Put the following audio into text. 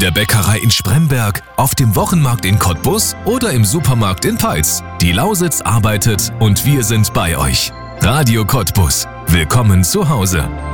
der Bäckerei in Spremberg, auf dem Wochenmarkt in Cottbus oder im Supermarkt in Peitz. Die Lausitz arbeitet und wir sind bei euch. Radio Cottbus. Willkommen zu Hause.